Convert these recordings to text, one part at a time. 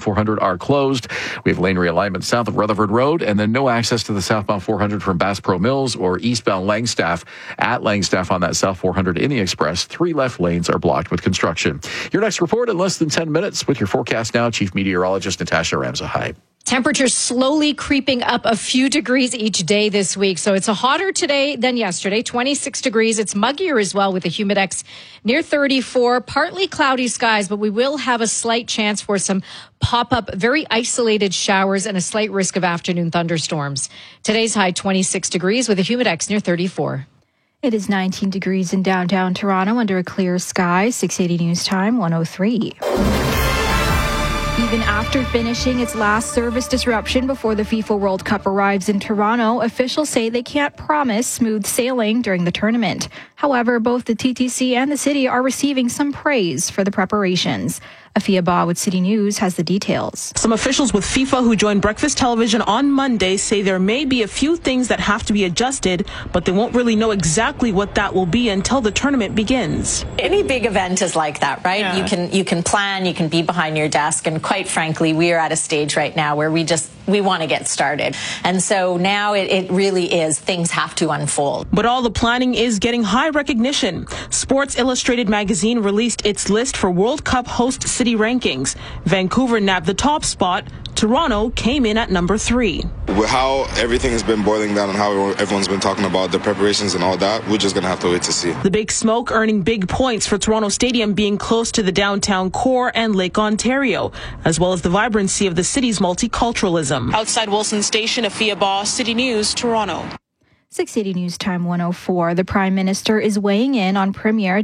400 are closed. We have lane realignment south of Rutherford Road, and then no access to the southbound 400 from Bass Pro Mills or eastbound Langstaff. At Langstaff on that South 400 in the express, 3 left lanes are blocked with construction. Your next report in less than 10 minutes with your forecast now, Chief Meteorologist Natasha Ramzahai. Temperatures slowly creeping up a few degrees each day this week. So it's hotter today than yesterday, 26 degrees. It's muggier as well with a humidex near 34. Partly cloudy skies, but we will have a slight chance for some pop-up, very isolated showers and a slight risk of afternoon thunderstorms. Today's high 26 degrees with a humidex near 34. It is 19 degrees in downtown Toronto under a clear sky. 680 News Time 103. Even after finishing its last service disruption before the FIFA World Cup arrives in Toronto, officials say they can't promise smooth sailing during the tournament. However, both the TTC and the city are receiving some praise for the preparations. Afia Ba with City News has the details. Some officials with FIFA who joined Breakfast Television on Monday say there may be a few things that have to be adjusted, but they won't really know exactly what that will be until the tournament begins. Any big event is like that, right? Yeah. You can plan, you can be behind your desk, and quite frankly, we are at a stage right now where we want to get started. And so now it really is, things have to unfold. But all the planning is getting high recognition. Sports Illustrated magazine released its list for World Cup host city rankings. Vancouver nabbed the top spot. Toronto came in at number 3. With how everything has been boiling down and how everyone's been talking about the preparations and all that, we're just going to have to wait to see. The Big Smoke earning big points for Toronto Stadium being close to the downtown core and Lake Ontario, as well as the vibrancy of the city's multiculturalism. Outside Wilson Station, Afia Ba, City News, Toronto. 680 News Time 104. The Prime Minister is weighing in on Premier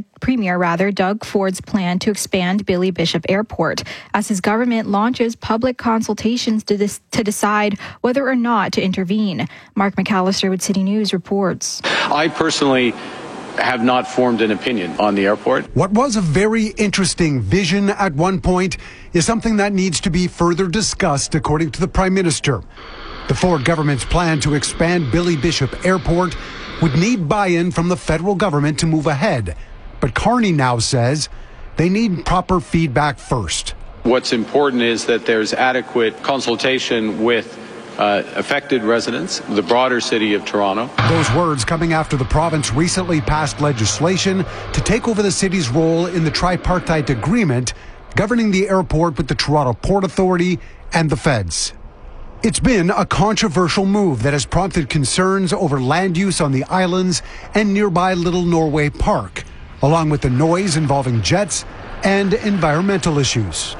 Doug Ford's plan to expand Billy Bishop Airport as his government launches public consultations to decide whether or not to intervene. Mark McAllister with City News reports. I personally have not formed an opinion on the airport. What was a very interesting vision at one point is something that needs to be further discussed, according to the Prime Minister. The Ford government's plan to expand Billy Bishop Airport would need buy-in from the federal government to move ahead. But Carney now says they need proper feedback first. What's important is that there's adequate consultation with affected residents, the broader city of Toronto. Those words coming after the province recently passed legislation to take over the city's role in the tripartite agreement governing the airport with the Toronto Port Authority and the feds. It's been a controversial move that has prompted concerns over land use on the islands and nearby Little Norway Park, along with the noise involving jets and environmental issues.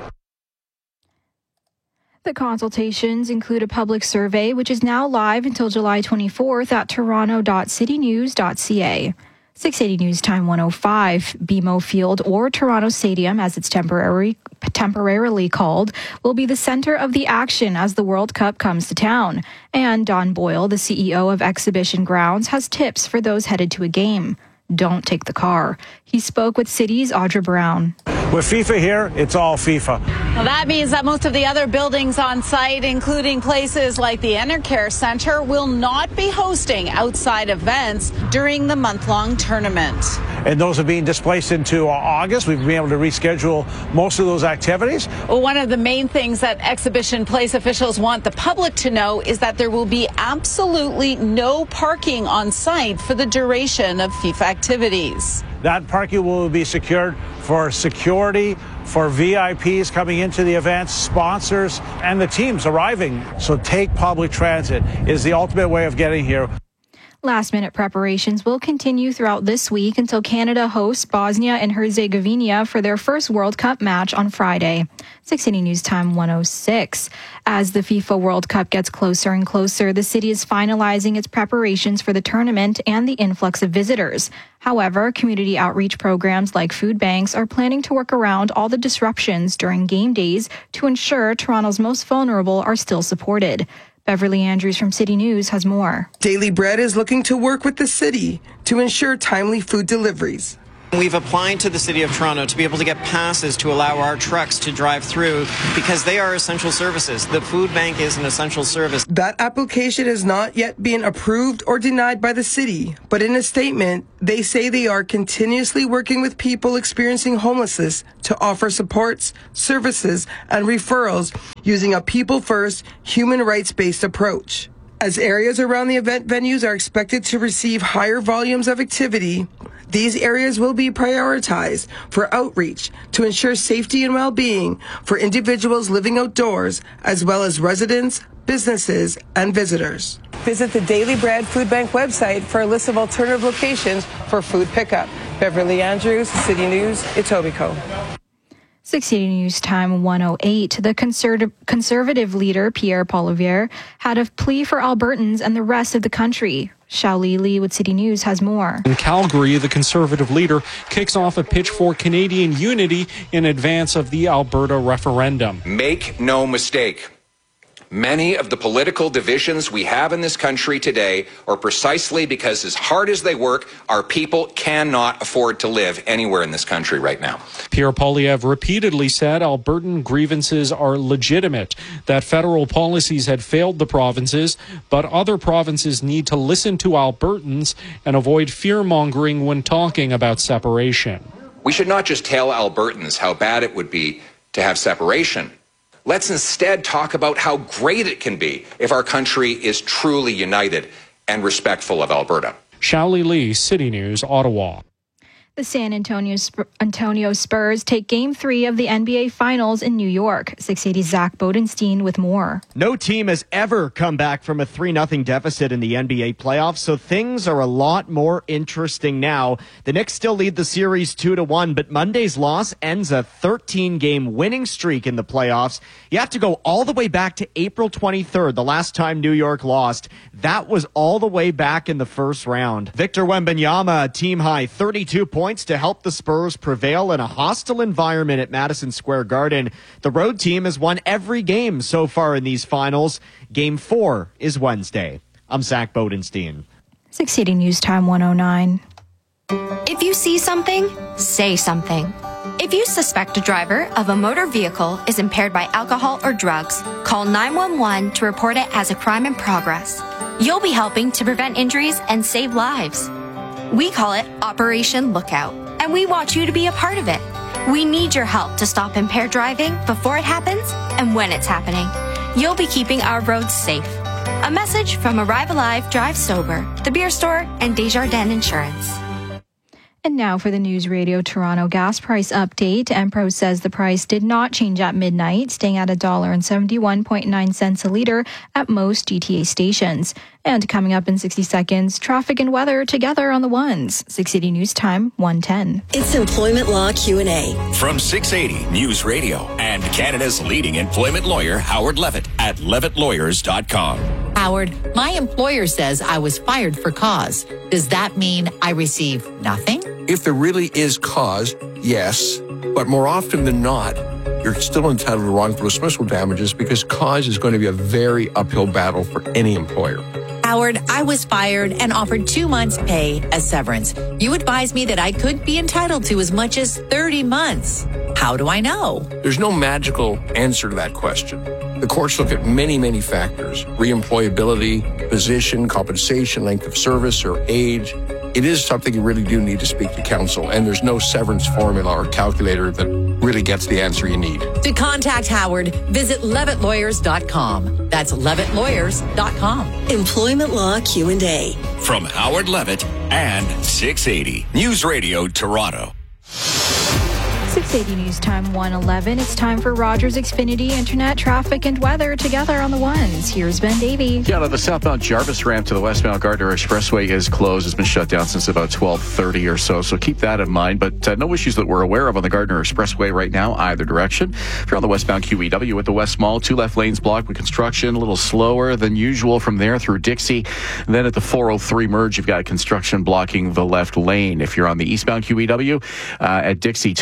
The consultations include a public survey, which is now live until July 24th at toronto.citynews.ca. 680 News Time 105. BMO Field, or Toronto Stadium as it's temporarily called, will be the center of the action as the World Cup comes to town. And Don Boyle, the CEO of Exhibition Grounds, has tips for those headed to a game. Don't take the car. He spoke with City's Audra Brown. With FIFA here, it's all FIFA. Well, that means that most of the other buildings on site, including places like the Enercare Center, will not be hosting outside events during the month-long tournament. And those are being displaced into August. We've been able to reschedule most of those activities. Well, one of the main things that Exhibition Place officials want the public to know is that there will be absolutely no parking on site for the duration of FIFA activities. That parking will be secured for security, for VIPs coming into the events, sponsors, and the teams arriving. So take public transit is the ultimate way of getting here. Last-minute preparations will continue throughout this week until Canada hosts Bosnia and Herzegovina for their first World Cup match on Friday. 680 News Time 106. As the FIFA World Cup gets closer and closer, the city is finalizing its preparations for the tournament and the influx of visitors. However, community outreach programs like food banks are planning to work around all the disruptions during game days to ensure Toronto's most vulnerable are still supported. Beverly Andrews from City News has more. Daily Bread is looking to work with the city to ensure timely food deliveries. We've applied to the City of Toronto to be able to get passes to allow our trucks to drive through because they are essential services. The food bank is an essential service. That application has not yet been approved or denied by the city, but in a statement, they say they are continuously working with people experiencing homelessness to offer supports, services, and referrals using a people-first, human rights-based approach. As areas around the event venues are expected to receive higher volumes of activity, these areas will be prioritized for outreach to ensure safety and well-being for individuals living outdoors, as well as residents, businesses, and visitors. Visit the Daily Bread Food Bank website for a list of alternative locations for food pickup. Beverly Andrews, City News, Etobicoke. 680 News Time 108. The conservative leader, Pierre Poilievre, had a plea for Albertans and the rest of the country. Xiaoli Li with City News has more. In Calgary, the conservative leader kicks off a pitch for Canadian unity in advance of the Alberta referendum. Make no mistake. Many of the political divisions we have in this country today are precisely because, as hard as they work, our people cannot afford to live anywhere in this country right now. Pierre Poilievre repeatedly said Albertan grievances are legitimate, that federal policies had failed the provinces, but other provinces need to listen to Albertans and avoid fear-mongering when talking about separation. We should not just tell Albertans how bad it would be to have separation. Let's instead talk about how great it can be if our country is truly united and respectful of Alberta. Xiaoli Li, City News, Ottawa. The San Antonio Spurs take Game 3 of the NBA Finals in New York. 680 Zach Bodenstein with more. No team has ever come back from a 3-0 deficit in the NBA playoffs, so things are a lot more interesting now. The Knicks still lead the series 2-1, but Monday's loss ends a 13-game winning streak in the playoffs. You have to go all the way back to April 23rd, the last time New York lost. That was all the way back in the first round. Victor Wembanyama, team high 32 points to help the Spurs prevail in a hostile environment at Madison Square Garden. The road team has won every game so far in these finals. Game 4 is Wednesday. I'm Zach Bodenstein. 680 News Time 109. If you see something, say something. If you suspect a driver of a motor vehicle is impaired by alcohol or drugs, call 911 to report it as a crime in progress. You'll be helping to prevent injuries and save lives. We call it Operation Lookout, and we want you to be a part of it. We need your help to stop impaired driving before it happens and when it's happening. You'll be keeping our roads safe. A message from Arrive Alive, Drive Sober, The Beer Store, and Desjardins Insurance. And now for the News Radio Toronto gas price update. Empro says the price did not change at midnight, staying at $1.71.9 a liter at most GTA stations. And coming up in 60 seconds, traffic and weather together on the ones. 680 News Time, 1:10. It's Employment Law Q&A. From 680 News Radio and Canada's leading employment lawyer, Howard Levitt at levittlawyers.com. Howard, my employer says I was fired for cause. Does that mean I receive nothing? If there really is cause, yes. But more often than not, you're still entitled to wrongful dismissal damages because cause is going to be a very uphill battle for any employer. Howard, I was fired and offered 2 months' pay as severance. You advised me that I could be entitled to as much as 30 months. How do I know? There's no magical answer to that question. The courts look at many, many factors: reemployability, position, compensation, length of service, or age. It is something you really do need to speak to counsel, and there's no severance formula or calculator that really gets the answer you need. To contact Howard, visit levittlawyers.com. That's levittlawyers.com. Employment Law Q&A. From Howard Levitt and 680 News Radio Toronto. 680 News Time 1:11. It's time for Rogers Xfinity Internet, traffic, and weather together on the ones. Here's Ben Davey. Yeah, the southbound Jarvis ramp to the westbound Gardner Expressway is closed. It's been shut down since about 12:30 or so keep that in mind. But no issues that we're aware of on the Gardner Expressway right now, either direction. If you're on the westbound QEW at the West Mall, 2 left lanes blocked with construction, a little slower than usual from there through Dixie. And then at the 403 merge, you've got construction blocking the left lane. If you're on the eastbound QEW at Dixie, 2 left lanes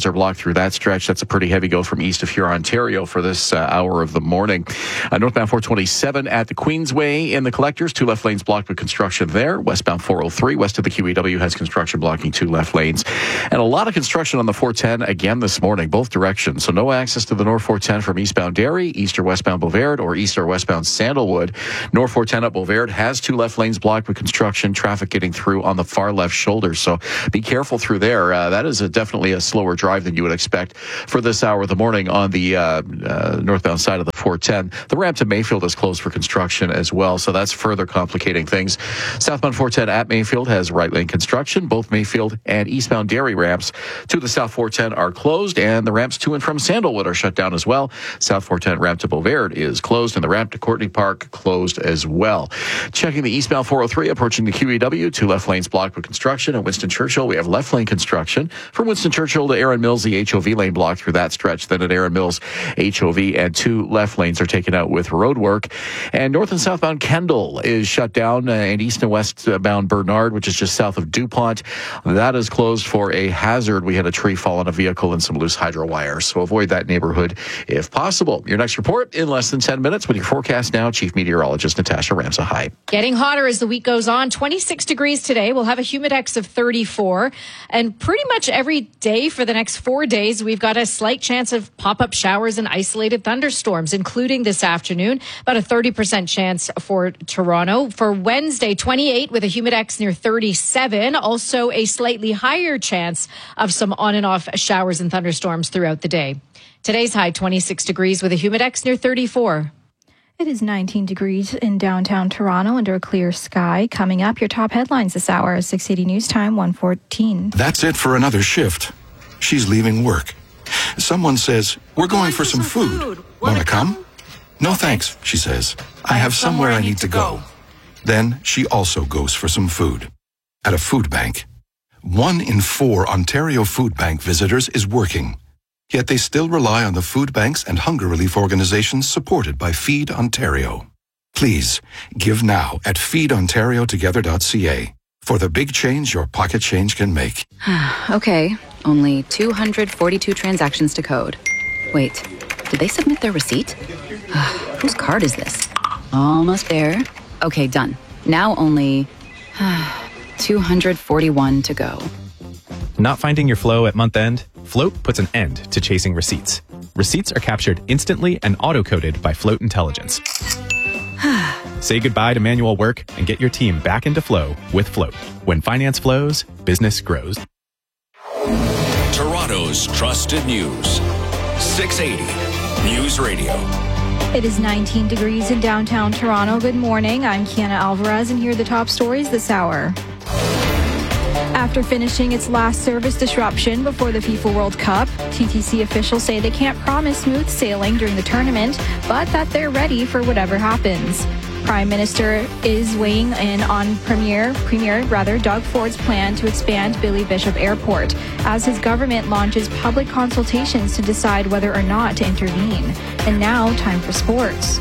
lanes are blocked through that stretch. That's a pretty heavy go from east of Huron, Ontario for this hour of the morning. Northbound 427 at the Queensway in the Collectors, 2 left lanes blocked with construction there. Westbound 403 west of the QEW has construction blocking 2 left lanes. And a lot of construction on the 410 again this morning, both directions. So no access to the North 410 from eastbound Derry, east or westbound Bovaird, or east or westbound Sandalwood. North 410 at Bovaird has 2 left lanes blocked with construction, traffic getting through on the far left shoulder. So be careful through there. That is definitely a slower drive than you would expect for this hour of the morning on the northbound side of the 410. The ramp to Mayfield is closed for construction as well, so that's further complicating things. Southbound 410 at Mayfield has right lane construction. Both Mayfield and eastbound Derry ramps to the South 410 are closed, and the ramps to and from Sandalwood are shut down as well. South 410 ramp to Bovaird is closed, and the ramp to Courtney Park closed as well. Checking the eastbound 403 approaching the QEW, 2 left lanes blocked with construction. At Winston Churchill, we have left lane construction. From Winston Churchill to Erin Mills, the HOV lane blocked through that stretch. Then at Erin Mills, HOV and 2 left lanes are taken out with road work. And north and southbound Kendall is shut down, and east and westbound Bernard, which is just south of DuPont, that is closed for a hazard. We had a tree fall on a vehicle and some loose hydro wires, so avoid that neighborhood if possible. Your next report in less than 10 minutes with your forecast now. Chief Meteorologist Natasha Ramsahai. Getting hotter as the week goes on. 26 degrees today. We'll have a humidex of 34. And pretty much every day for the next 4 days, we've got a slight chance of pop-up showers and isolated thunderstorms, including this afternoon. About a 30% chance for Toronto. For Wednesday, 28 with a humidex near 37. Also a slightly higher chance of some on and off showers and thunderstorms throughout the day. Today's high, 26 degrees with a humidex near 34. It is 19 degrees in downtown Toronto under a clear sky. Coming up, your top headlines this hour, 680 News Time, 1:14. That's it for another shift. She's leaving work. Someone says, "We're going for some food. Wanna come?" "No thanks," she says. "I have somewhere I need to go." Then she also goes for some food. At a food bank. 1 in 4 Ontario Food Bank visitors is working. Yet they still rely on the food banks and hunger relief organizations supported by Feed Ontario. Please, give now at feedontariotogether.ca for the big change your pocket change can make. Okay, only 242 transactions to code. Wait, did they submit their receipt? Whose card is this? Almost there. Okay, done. Now only 241 to go. Not finding your flow at month end? Float puts an end to chasing receipts. Receipts are captured instantly and auto-coded by Float Intelligence. Say goodbye to manual work and get your team back into flow with Float. When finance flows, business grows. Toronto's trusted news. 680 News Radio. It is 19 degrees in downtown Toronto. Good morning. I'm Kiana Alvarez, and here are the top stories this hour. After finishing its last service disruption before the FIFA World Cup, TTC officials say they can't promise smooth sailing during the tournament, but that they're ready for whatever happens. Prime Minister is weighing in on Premier Doug Ford's plan to expand Billy Bishop Airport as his government launches public consultations to decide whether or not to intervene. And now, time for sports.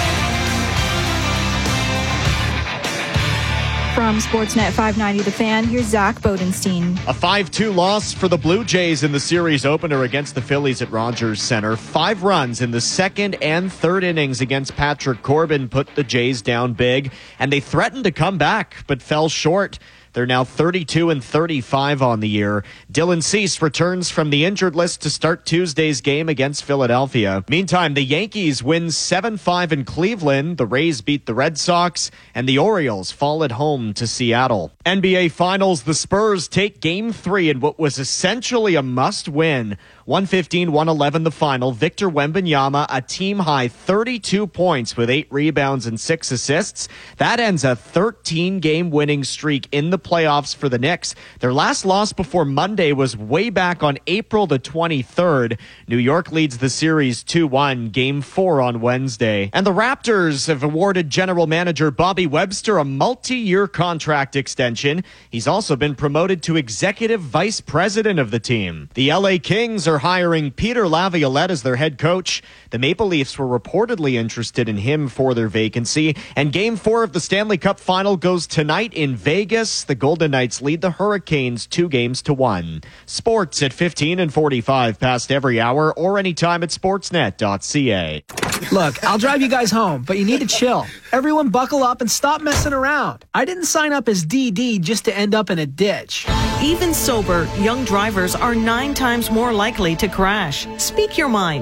From Sportsnet 590 The Fan, here's Zach Bodenstein. A 5-2 loss for the Blue Jays in the series opener against the Phillies at Rogers Center. 5 runs in the second and third innings against Patrick Corbin put the Jays down big, and they threatened to come back but fell short. They're now 32-35 on the year. Dylan Cease returns from the injured list to start Tuesday's game against Philadelphia. Meantime, the Yankees win 7-5 in Cleveland. The Rays beat the Red Sox, and the Orioles fall at home to Seattle. NBA Finals, the Spurs take Game 3 in what was essentially a must-win. 115-111 the final. Victor Wembanyama, a team-high 32 points with 8 rebounds and 6 assists. That ends a 13-game winning streak in the playoffs for the Knicks. Their last loss before Monday was way back on April the 23rd. New York leads the series 2-1, Game 4 on Wednesday. And the Raptors have awarded general manager Bobby Webster a multi-year contract extension. He's also been promoted to executive vice president of the team. The LA Kings are after hiring Peter Laviolette as their head coach. The Maple Leafs were reportedly interested in him for their vacancy. And Game 4 of the Stanley Cup Final goes tonight in Vegas. The Golden Knights lead the Hurricanes 2-1. Sports at 15 and 45 past every hour or anytime at sportsnet.ca. Look, I'll drive you guys home, but you need to chill. Everyone buckle up and stop messing around. I didn't sign up as DD just to end up in a ditch. Even sober, young drivers are 9 times more likely to crash. Speak your mind.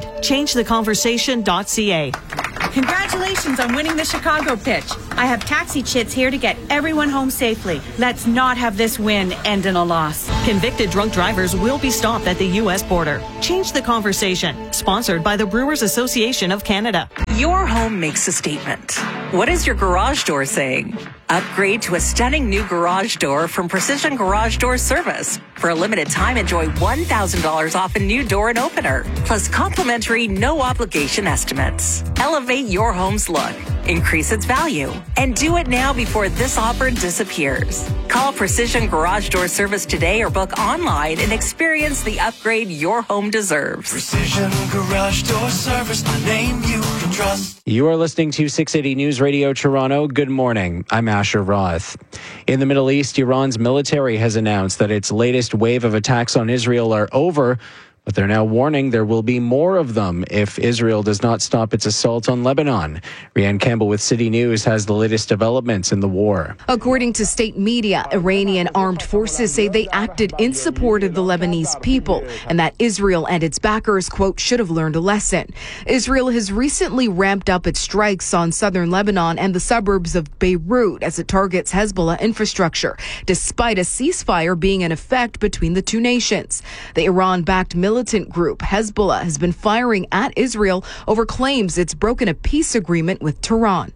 ChangeTheConversation.ca. Congratulations on winning the Chicago pitch. I have taxi chits here to get everyone home safely. Let's not have this win end in a loss. Convicted drunk drivers will be stopped at the U.S. border. Change the Conversation. Sponsored by the Brewers Association of Canada. Your home makes a statement. What is your garage door saying? Upgrade to a stunning new garage door from Precision Garage Door Service. For a limited time, enjoy $1,000 off a new door and opener, plus complimentary no-obligation estimates. Elevate your home's look, increase its value, and do it now before this offer disappears. Call Precision Garage Door Service today or book online and experience the upgrade your home deserves. Precision Garage Door Service, the name you can trust. You are listening to 680 News Radio Toronto. Good morning. I'm Asher Roth. In the Middle East, Iran's military has announced that its latest wave of attacks on Israel are over, but they're now warning there will be more of them if Israel does not stop its assault on Lebanon. Rianne Campbell with City News has the latest developments in the war. According to state media, Iranian armed forces say they acted in support of the Lebanese people and that Israel and its backers, quote, should have learned a lesson. Israel has recently ramped up its strikes on southern Lebanon and the suburbs of Beirut as it targets Hezbollah infrastructure, despite a ceasefire being in effect between the two nations. The Iran-backed militant group Hezbollah has been firing at Israel over claims it's broken a peace agreement with Tehran.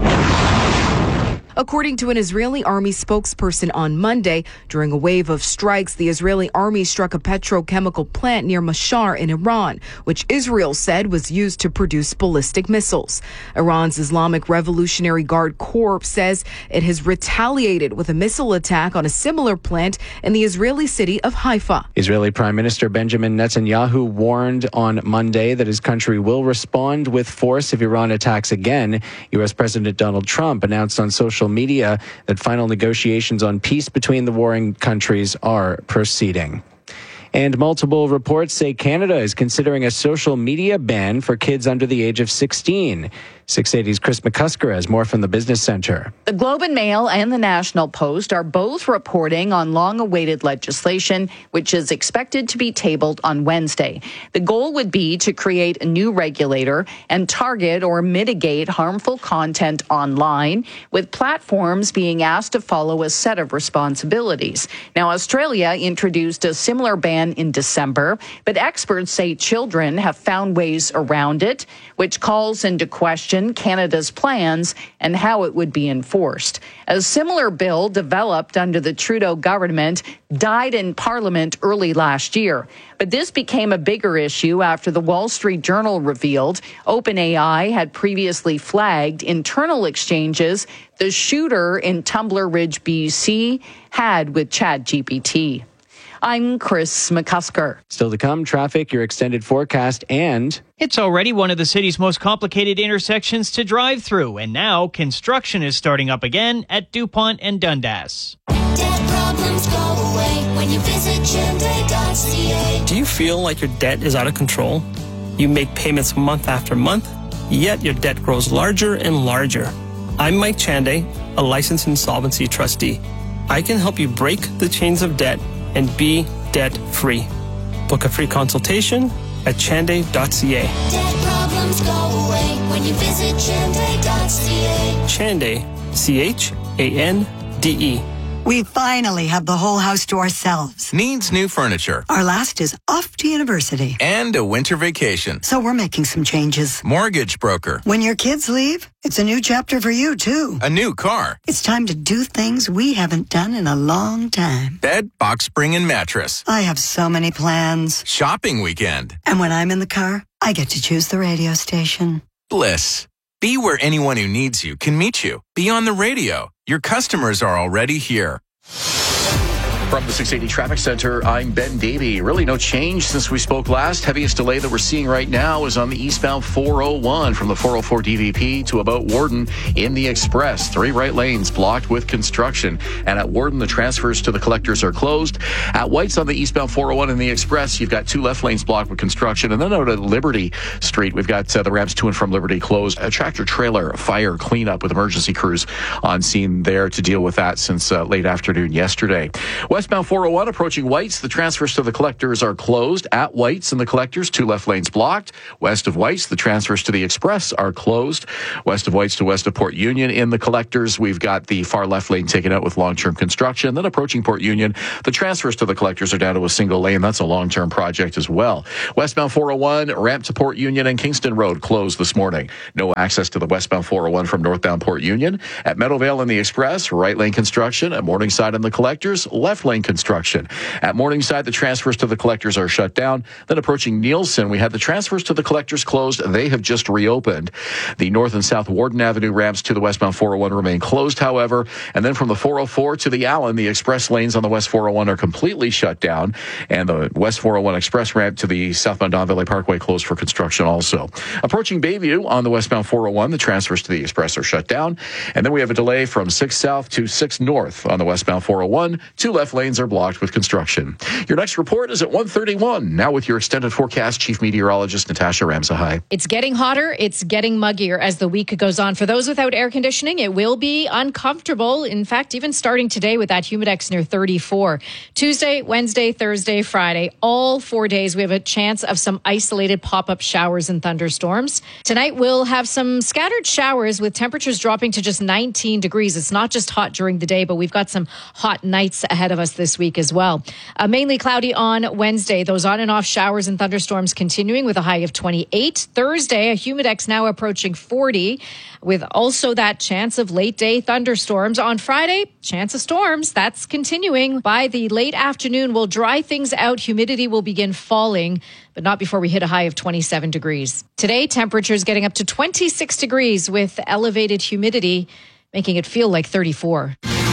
According to an Israeli army spokesperson on Monday, during a wave of strikes, the Israeli army struck a petrochemical plant near Mashhar in Iran, which Israel said was used to produce ballistic missiles. Iran's Islamic Revolutionary Guard Corps says it has retaliated with a missile attack on a similar plant in the Israeli city of Haifa. Israeli Prime Minister Benjamin Netanyahu warned on Monday that his country will respond with force if Iran attacks again. U.S. President Donald Trump announced on social media that final negotiations on peace between the warring countries are proceeding. And multiple reports say Canada is considering a social media ban for kids under the age of 16. 680's Chris McCusker has more from the Business Center. The Globe and Mail and the National Post are both reporting on long-awaited legislation, which is expected to be tabled on Wednesday. The goal would be to create a new regulator and target or mitigate harmful content online, with platforms being asked to follow a set of responsibilities. Now, Australia introduced a similar ban in December, but experts say children have found ways around it, which calls into question Canada's plans and how it would be enforced. A similar bill developed under the Trudeau government died in Parliament early last year. But this became a bigger issue after the Wall Street Journal revealed OpenAI had previously flagged internal exchanges the shooter in Tumbler Ridge, BC had with ChatGPT. I'm Chris McCusker. Still to come, traffic, your extended forecast, and it's already one of the city's most complicated intersections to drive through, and now construction is starting up again at DuPont and Dundas. Debt problems go away when you visit Chande.ca. Do you feel like your debt is out of control? You make payments month after month, yet your debt grows larger and larger. I'm Mike Chande, a licensed insolvency trustee. I can help you break the chains of debt and be debt-free. Book a free consultation at chande.ca. Debt problems go away when you visit Chande.ca. Chande, C-H-A-N-D-E. We finally have the whole house to ourselves. Needs new furniture. Our last is off to university. And a winter vacation. So we're making some changes. Mortgage broker. When your kids leave, it's a new chapter for you, too. A new car. It's time to do things we haven't done in a long time. Bed, box spring, and mattress. I have so many plans. Shopping weekend. And when I'm in the car, I get to choose the radio station. Bliss. Be where anyone who needs you can meet you. Be on the radio. Your customers are already here. From the 680 Traffic Center, I'm Ben Davey. Really no change since we spoke last. Heaviest delay that we're seeing right now is on the eastbound 401 from the 404 DVP to about Warden in the Express. 3 right lanes blocked with construction. And at Warden, the transfers to the collectors are closed. At White's on the eastbound 401 in the Express, you've got 2 left lanes blocked with construction. And then out at Liberty Street, we've got the ramps to and from Liberty closed. A tractor-trailer fire cleanup with emergency crews on scene there to deal with that since late afternoon yesterday. Westbound 401 approaching White's. The transfers to the collectors are closed. At White's and the collectors, 2 left lanes blocked. West of White's, the transfers to the Express are closed. West of White's to west of Port Union in the collectors, we've got the far left lane taken out with long-term construction. Then approaching Port Union, the transfers to the collectors are down to a single lane. That's a long-term project as well. Westbound 401, ramp to Port Union and Kingston Road closed this morning. No access to the westbound 401 from northbound Port Union. At Meadowvale in the Express, right lane construction. At Morningside in the collectors, left lane construction. At Morningside, the transfers to the collectors are shut down. Then approaching Nielsen, we had the transfers to the collectors closed. They have just reopened. The north and south Warden Avenue ramps to the westbound 401 remain closed, however. And then from the 404 to the Allen, the express lanes on the west 401 are completely shut down. And the west 401 express ramp to the southbound Don Valley Parkway closed for construction also. Approaching Bayview on the westbound 401, the transfers to the express are shut down. And then we have a delay from 6 south to 6 north on the westbound 401. 2 left lanes are blocked with construction. Your next report is at 1:31. Now with your extended forecast, Chief Meteorologist Natasha Ramsahai. It's getting hotter. It's getting muggier as the week goes on. For those without air conditioning, it will be uncomfortable. In fact, even starting today with that humidex near 34. Tuesday, Wednesday, Thursday, Friday, all 4 days, we have a chance of some isolated pop-up showers and thunderstorms. Tonight, we'll have some scattered showers with temperatures dropping to just 19 degrees. It's not just hot during the day, but we've got some hot nights ahead of us this week as well. Mainly cloudy on Wednesday. Those on and off showers and thunderstorms continuing with a high of 28. Thursday, a humidex now approaching 40 with also that chance of late day thunderstorms. On Friday, chance of storms. That's continuing. By the late afternoon, we'll dry things out. Humidity will begin falling, but not before we hit a high of 27 degrees. Today, temperatures getting up to 26 degrees with elevated humidity, making it feel like 34.